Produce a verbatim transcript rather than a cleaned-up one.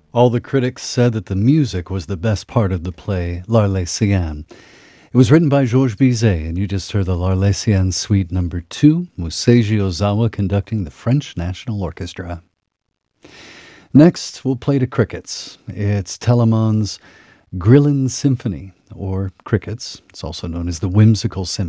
All the critics said that the music was the best part of the play L'Arlésienne. It was written by Georges Bizet, and you just heard the L'Arlésienne Suite Number Two, with Seiji Ozawa conducting the French National Orchestra. Next, we'll play to crickets. It's Telemann's Grillen Symphony, or Crickets. It's also known as the Whimsical Symphony.